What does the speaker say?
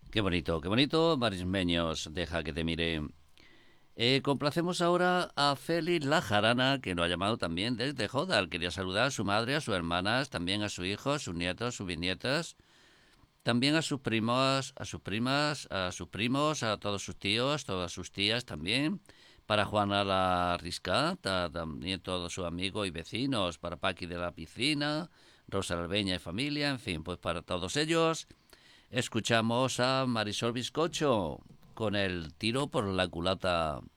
qué bonito, Marismeños, deja que te mire. Complacemos ahora a Félix La Jarana, que nos ha llamado también desde Jodar. Quería saludar a su madre, a sus hermanas, también a su hijo, a sus nietos, sus bisnietas, también a sus primos, a sus primas, a sus primos, a todos sus tíos, todas sus tías también. Para Juana la Risca, también todos sus amigos y vecinos, para Paqui de la Piscina, Rosa Albeña y familia, en fin, pues para todos ellos. Escuchamos a Marisol Bizcocho con el tiro por la culata.